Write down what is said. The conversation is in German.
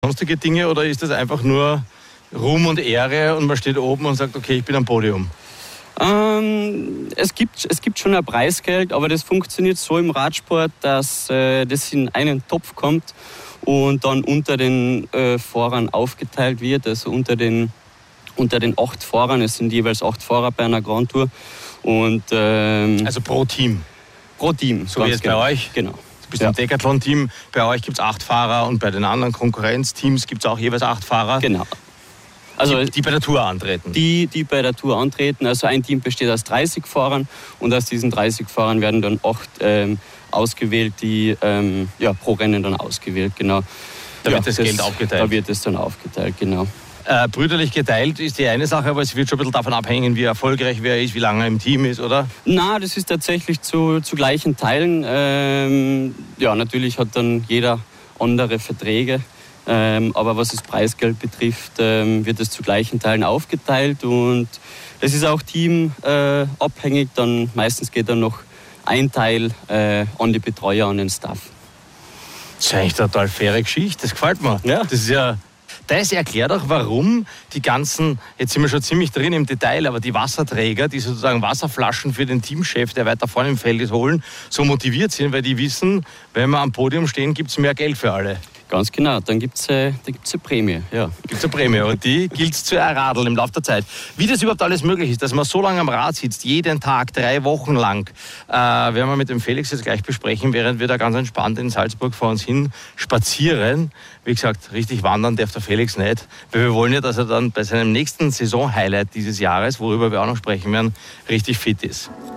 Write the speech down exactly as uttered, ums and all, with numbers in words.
sonstige Dinge oder ist das einfach nur Ruhm und Ehre und man steht oben und sagt, okay, ich bin am Podium? Ähm, es gibt, es gibt schon ein Preisgeld, aber das funktioniert so im Radsport, dass äh, das in einen Topf kommt und dann unter den äh, Fahrern aufgeteilt wird, also unter den, unter den acht Fahrern. Es sind jeweils acht Fahrer bei einer Grand Tour. Und, ähm, also pro Team? Pro Team. So wie jetzt genau. Bei euch? Genau. Du bist ja im Decathlon-Team, bei euch gibt es acht Fahrer und bei den anderen Konkurrenzteams gibt es auch jeweils acht Fahrer. Genau. Also die, die bei der Tour antreten? Die, die bei der Tour antreten. Also ein Team besteht aus dreißig Fahrern und aus diesen dreißig Fahrern werden dann acht ähm, ausgewählt, die ähm, ja, pro Rennen dann ausgewählt, genau. Da ja, wird das, das Geld aufgeteilt? Da wird es dann aufgeteilt, genau. Äh, brüderlich geteilt ist die eine Sache, aber es wird schon ein bisschen davon abhängen, wie erfolgreich wer ist, wie lange er im Team ist, oder? Na, das ist tatsächlich zu, zu gleichen Teilen. Ähm, ja, natürlich hat dann jeder andere Verträge. Ähm, aber was das Preisgeld betrifft, ähm, wird es zu gleichen Teilen aufgeteilt und das ist auch teamabhängig. Äh, dann meistens geht dann noch ein Teil äh, an die Betreuer, an den Staff. Das ist eigentlich eine total faire Geschichte, das gefällt mir. Ja. Das ist ja... Das erklärt auch, warum die ganzen, jetzt sind wir schon ziemlich drin im Detail, aber die Wasserträger, die sozusagen Wasserflaschen für den Teamchef, der weiter vorne im Feld ist, holen, so motiviert sind, weil die wissen, wenn wir am Podium stehen, gibt es mehr Geld für alle. Ganz genau, dann gibt es äh, eine Prämie. Ja. Gibt es eine Prämie und die gilt es zu erradeln im Laufe der Zeit. Wie das überhaupt alles möglich ist, dass man so lange am Rad sitzt, jeden Tag, drei Wochen lang, äh, werden wir mit dem Felix jetzt gleich besprechen, während wir da ganz entspannt in Salzburg vor uns hin spazieren. Wie gesagt, richtig wandern darf der Felix nicht, weil wir wollen ja, dass er dann bei seinem nächsten Saison-Highlight dieses Jahres, worüber wir auch noch sprechen werden, richtig fit ist.